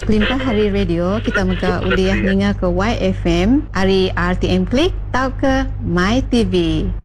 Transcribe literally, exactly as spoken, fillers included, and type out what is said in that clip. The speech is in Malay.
Kelimpa Hari Radio, kita muka uliah ninga ke Y F M, hari R T M Klik, tau ke My T V.